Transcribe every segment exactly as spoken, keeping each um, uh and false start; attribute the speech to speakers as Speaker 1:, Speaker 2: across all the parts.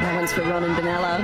Speaker 1: That one's for Ron and Benella.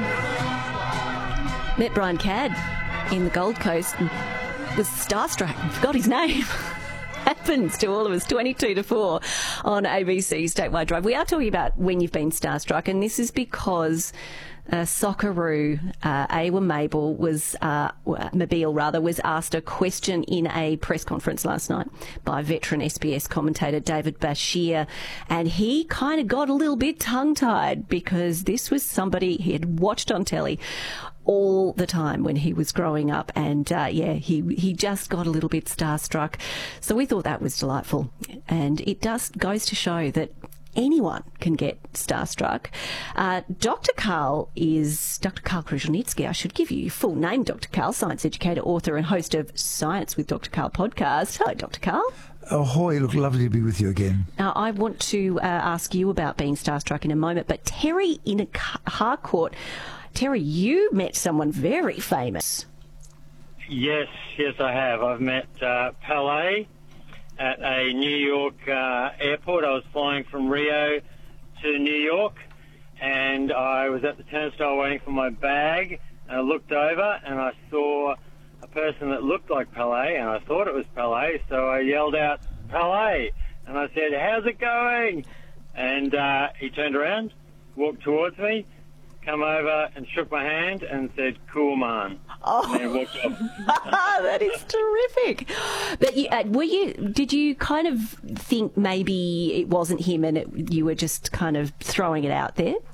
Speaker 1: Met Brian Cadd in the Gold Coast and was starstruck and forgot his name. Happens to all of us, twenty-two to four on A B C Statewide Drive. We are talking about when you've been starstruck, and this is because uh, Socceroo, uh, Awa Mabel was, uh, Mabeel rather, was asked a question in a press conference last night by veteran S B S commentator David Bashir, and he kind of got a little bit tongue-tied because this was somebody he had watched on telly all the time when he was growing up, and uh, yeah, he he just got a little bit starstruck. So we thought that was delightful, and it does goes to show that anyone can get starstruck. Uh, Doctor Karl is Doctor Karl Kruszelnicki. I should give you your full name, Doctor Karl, science educator, author, and host of Science with Doctor Karl podcast. Hello, Doctor Karl.
Speaker 2: Ahoy, look, lovely to be with you again.
Speaker 1: Now, I want to uh, ask you about being starstruck in a moment, but Terry in a Harcourt. Terry, you met someone very famous.
Speaker 3: Yes, yes, I have. I've met uh, Pelé at a New York uh, airport. I was flying from Rio to New York, and I was at the turnstile waiting for my bag, and I looked over, and I saw a person that looked like Pelé, and I thought it was Pelé, so I yelled out, "Pelé!" And I said, "How's it going?" And uh, he turned around, walked towards me, come over and shook my hand and said, "Cool, man."
Speaker 1: Oh,
Speaker 3: and then walked off.
Speaker 1: That is terrific. But you, uh, were you? Did you kind of think maybe it wasn't him and it, you were just kind of throwing it out there?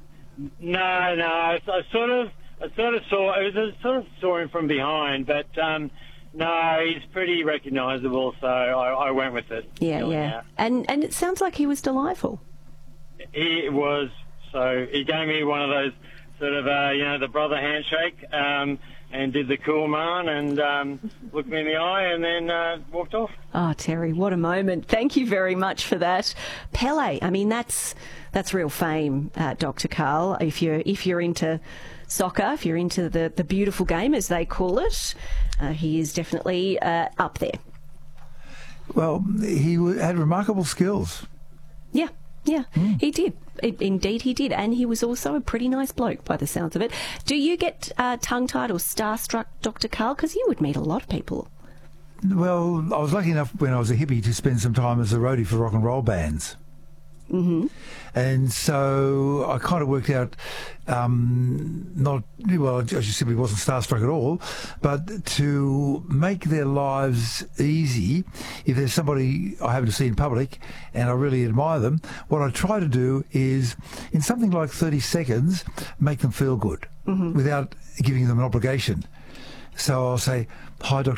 Speaker 3: No, no. I, I sort of, I sort of saw. It was I sort of saw him from behind, but um, no, he's pretty recognisable, so I, I went with it.
Speaker 1: Yeah, yeah. Out. And and it sounds like he was delightful.
Speaker 3: He was. So he gave me one of those sort of, uh, you know, the brother handshake, um, and did the cool man and um, looked me in the eye and then uh, walked off.
Speaker 1: Oh, Terry, what a moment. Thank you very much for that. Pelé, I mean, that's that's real fame, uh, Doctor Karl. If you're, if you're into soccer, if you're into the, the beautiful game, as they call it, uh, he is definitely uh, up there.
Speaker 2: Well, he had remarkable skills.
Speaker 1: Yeah, yeah, mm. he did. It, indeed he did, and he was also a pretty nice bloke by the sounds of it. Do you get uh, tongue-tied or starstruck, Doctor Karl? Because you would meet a lot of people.
Speaker 2: Well, I was lucky enough when I was a hippie to spend some time as a roadie for rock and roll bands.
Speaker 1: Mm-hmm.
Speaker 2: And so I kind of worked out, um, not, well, I just simply wasn't starstruck at all, but to make their lives easy, if there's somebody I happen to see in public and I really admire them, what I try to do is, in something like thirty seconds, make them feel good, mm-hmm. without giving them an obligation. So I'll say, "Hi, Doctor